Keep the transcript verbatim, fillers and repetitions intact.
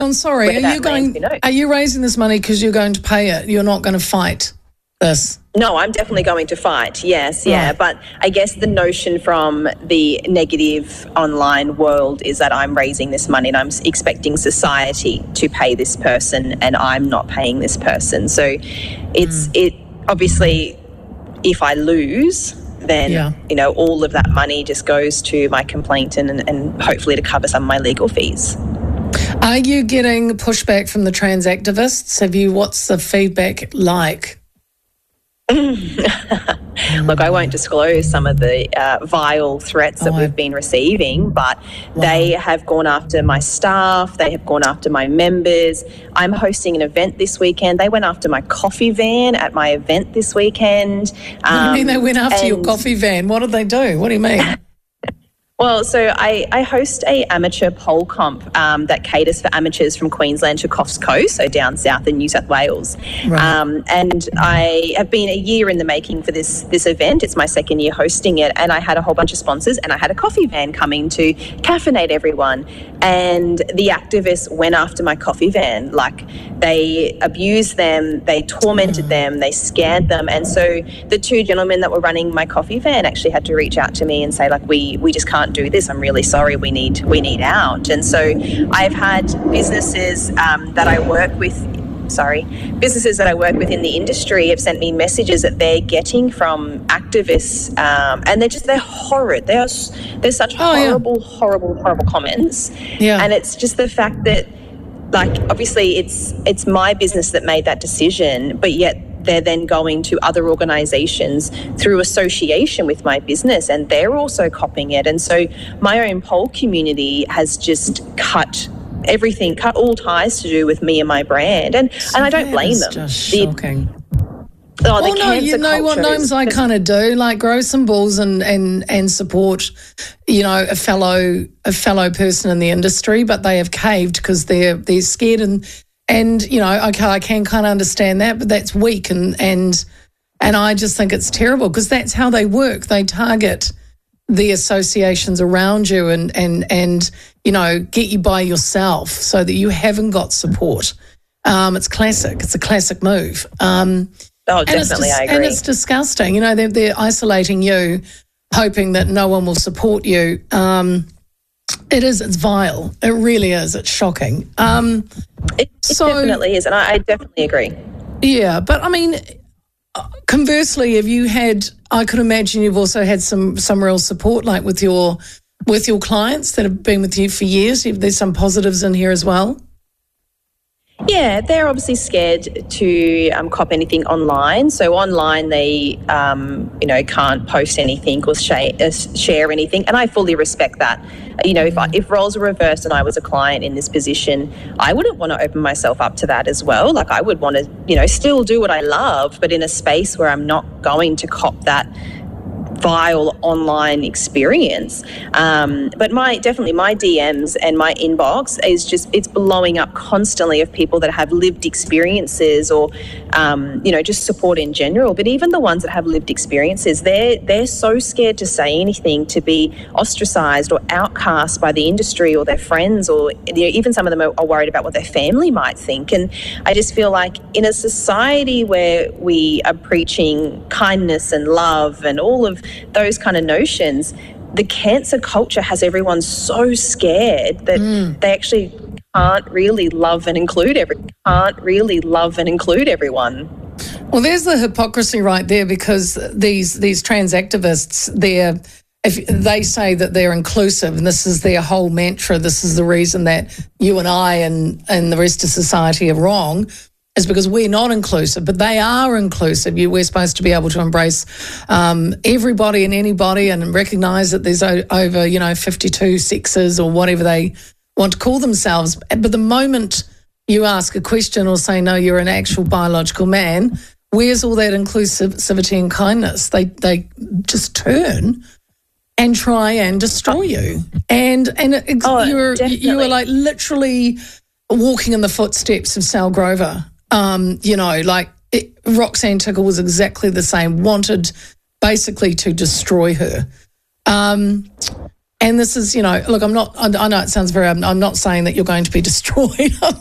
I'm sorry. Where Are that you lands, going? who knows? Are you raising this money because you're going to pay it? You're not going to fight this. No, I'm definitely going to fight. Yes, yeah. Right. But I guess the notion from the negative online world is that I'm raising this money and I'm expecting society to pay this person and I'm not paying this person. So it's mm. it obviously, if I lose, then, yeah. you know, all of that money just goes to my complaint and, and hopefully to cover some of my legal fees. Are you getting pushback from the trans activists? Have you, what's the feedback like? Look, I won't disclose some of the uh, vile threats that oh, we've been receiving, but wow. they have gone after my staff, they have gone after my members. I'm hosting an event this weekend. They went after my coffee van at my event this weekend. Um, what do you mean they went after your coffee van? What did they do? What do you mean? Well, so I, I host a amateur pole comp um, that caters for amateurs from Queensland to Coffs Coast, so down south in New South Wales. Right. Um, and I have been a year in the making for this this event. It's my second year hosting it, and I had a whole bunch of sponsors, and I had a coffee van coming to caffeinate everyone. And the activists went after my coffee van. Like, they abused them, they tormented mm. them, they scared them. And so the two gentlemen that were running my coffee van actually had to reach out to me and say, like, we we just can't do this. I'm really sorry. We need we need out. And so I've had businesses um, that I work with, sorry, businesses that I work with in the industry have sent me messages that they're getting from activists, um, and they're just they're horrid. They are there's such oh, horrible, yeah. horrible, horrible comments. Yeah. And it's just the fact that, like, obviously it's it's my business that made that decision, but yet they're then going to other organisations through association with my business, and they're also copying it. And so my own pole community has just cut everything, cut all ties to do with me and my brand. And so and I don't blame them. Just the, shocking. Oh, well, no, you know what, Gnomes, I kind of do, like, grow some balls and, and, and support, you know, a fellow a fellow person in the industry, but they have caved because they're they're scared and. And, you know, okay, I can kind of understand that, but that's weak. And and and I just think it's terrible because that's how they work. They target the associations around you and, and, and you know, get you by yourself so that you haven't got support. Um, it's classic. It's a classic move. Um, oh, definitely, dis- I agree. And it's disgusting. You know, they're, they're isolating you, hoping that no one will support you. Um It is. It's vile. It really is. It's shocking. Um, it it so, definitely is, and I, I definitely agree. Yeah, but I mean, conversely, have you had? I could imagine you've also had some some real support, like with your with your clients that have been with you for years. There's some positives in here as well. Yeah, they're obviously scared to um, cop anything online. So online, they, um, you know, can't post anything or share, uh, share anything, and I fully respect that. You know, if I, if roles were reversed and I was a client in this position, I wouldn't want to open myself up to that as well. Like, I would want to, you know, still do what I love, but in a space where I'm not going to cop that vile online experience. Um, but my definitely my D Ms and my inbox is just, it's blowing up constantly of people that have lived experiences or, um, you know, just support in general. But even the ones that have lived experiences, they're, they're so scared to say anything, to be ostracised or outcast by the industry or their friends, or, you know, even some of them are worried about what their family might think. And I just feel like in a society where we are preaching kindness and love and all of those kind of notions, the cancer culture has everyone so scared that mm. they actually can't really love and include every can't really love and include everyone. Well, there's the hypocrisy right there, because these these trans activists, they're if they say that they're inclusive, and this is their whole mantra, this is the reason that you and I and and the rest of society are wrong, is because we're not inclusive, but they are inclusive. You, we're supposed to be able to embrace um, everybody and anybody and recognise that there's o- over, you know, fifty-two sexes or whatever they want to call themselves. But the moment you ask a question or say, no, you're an actual biological man, where's all that inclusivity and kindness? They they just turn and try and destroy you. And and it, oh, you're definitely. you are like literally walking in the footsteps of Sal Grover. Um, you know, like it, Roxanne Tickle was exactly the same, wanted basically to destroy her. Um, And this is, you know, look, I'm not, I I know it sounds very, I'm, I'm not saying that you're going to be destroyed. I'm